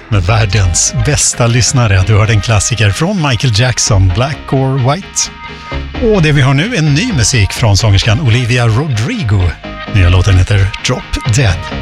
med världens bästa lyssnare. Du hörde en klassiker från Michael Jackson, Black or White. Och det vi har nu är ny musik från sångerskan Olivia Rodrigo. Nya låten heter Drop Dead.